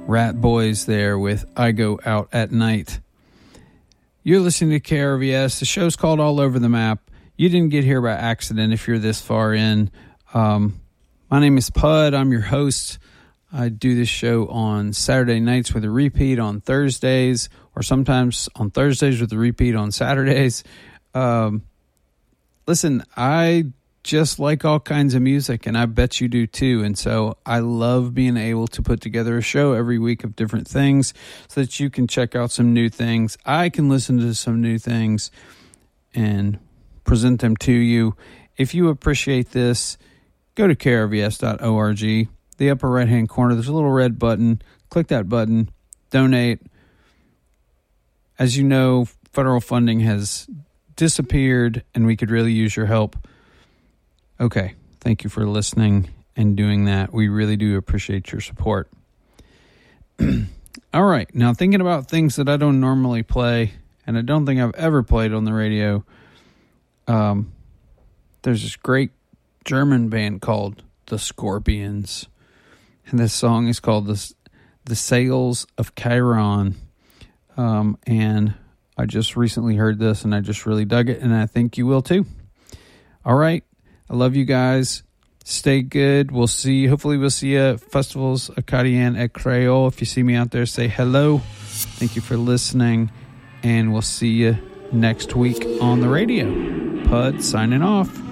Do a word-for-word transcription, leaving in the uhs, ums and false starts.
Rat Boys there with I Go Out at Night. You're listening to K R V S. The show's called All Over the Map. You didn't get here by accident if you're this far in. Um, my name is Pud. I'm your host. I do this show on Saturday nights with a repeat on Thursdays, or sometimes on Thursdays with a repeat on Saturdays. Um, listen, I just like all kinds of music, and I bet you do too. And so I love being able to put together a show every week of different things so that you can check out some new things. I can listen to some new things and present them to you. If you appreciate this, go to K R V S dot org. The upper right-hand corner, there's a little red button. Click that button. Donate. As you know, federal funding has disappeared, and we could really use your help. Okay, thank you for listening and doing that. We really do appreciate your support. All right, now thinking about things that I don't normally play, and I don't think I've ever played on the radio, um, there's this great German band called The Scorpions, and this song is called The, the Sails of Chiron, um, and I just recently heard this, and I just really dug it, and I think you will too. All right. I love you guys. Stay good. We'll see. Hopefully we'll see you at Festivals Acadiens et Creole. If you see me out there, say hello. Thank you for listening. And we'll see you next week on the radio. Pud signing off.